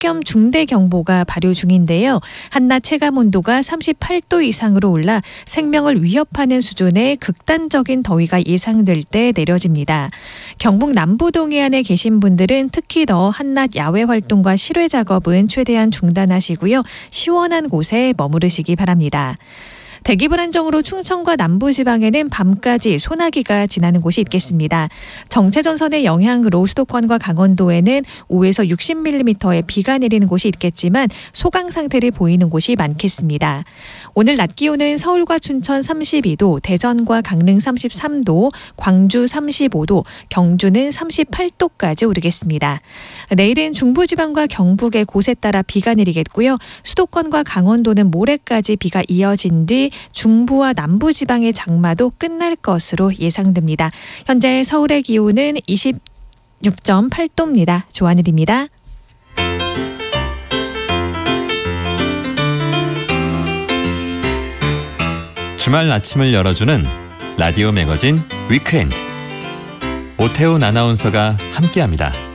폭염 중대경보가 발효 중인데요. 한낮 체감온도가 38도 이상으로 올라 생명을 위협하는 수준의 극단적인 더위가 예상될 때 내려집니다. 경북 남부 동해안에 계신 분들은 특히 더 한낮 야외 활동과 실외 작업은 최대한 중단하시고요. 시원한 곳에 머무르시기 바랍니다. 대기 불안정으로 충청과 남부지방에는 밤까지 소나기가 지나는 곳이 있겠습니다. 정체전선의 영향으로 수도권과 강원도에는 5에서 60mm의 비가 내리는 곳이 있겠지만 소강 상태를 보이는 곳이 많겠습니다. 오늘 낮 기온은 서울과 춘천 32도, 대전과 강릉 33도, 광주 35도, 경주는 38도까지 오르겠습니다. 내일은 중부지방과 경북의 곳에 따라 비가 내리겠고요. 수도권과 강원도는 모레까지 비가 이어진 뒤 중부와 남부지방의 장마도 끝날 것으로 예상됩니다. 현재 서울의 기온은 26.8도입니다. 조한일입니다. 주말 아침을 열어주는 라디오 매거진 위크엔드. 오태훈 아나운서가 함께합니다.